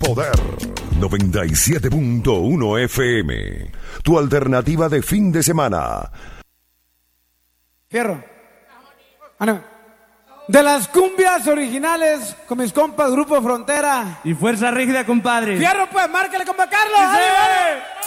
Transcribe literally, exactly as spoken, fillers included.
Poder noventa y siete punto uno F M. Tu alternativa de fin de semana. Fierro. Ah, no. De las cumbias originales con mis compas Grupo Frontera y Fuerza Rígida, compadre. Fierro, pues, márcale, compa Carlos. ¡Dale, dale!